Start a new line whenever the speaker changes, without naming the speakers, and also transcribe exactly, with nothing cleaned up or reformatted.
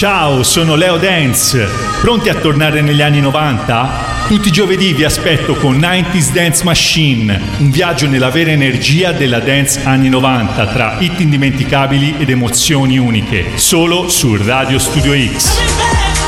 Ciao, sono Leo Dance. Pronti a tornare negli anni novanta? Tutti i giovedì vi aspetto con novanta Dance Machine, un viaggio nella vera energia della dance anni novanta tra hit indimenticabili ed emozioni uniche, solo su Radio Studio X.